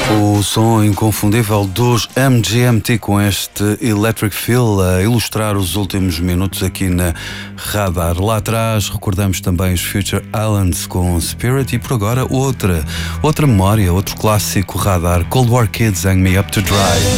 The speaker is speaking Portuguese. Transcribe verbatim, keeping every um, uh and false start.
O som inconfundível dos M G M T com este Electric Feel a ilustrar os últimos minutos aqui na Radar. Lá atrás recordamos também os Future Islands com Spirit e por agora outra, outra memória, outro clássico Radar, Cold War Kids Hang Me Up to Dry.